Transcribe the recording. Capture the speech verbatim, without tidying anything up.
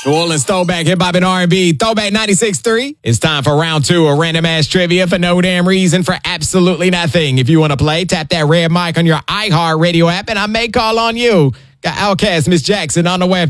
New Orleans Throwback, Hip Hop and R and B, Throwback ninety-six point three. It's time for round two of Random Ass Trivia for no damn reason, for absolutely nothing. If you want to play, tap that red mic on your iHeartRadio app and I may call on you. Got Outkast, Miss Jackson on the way.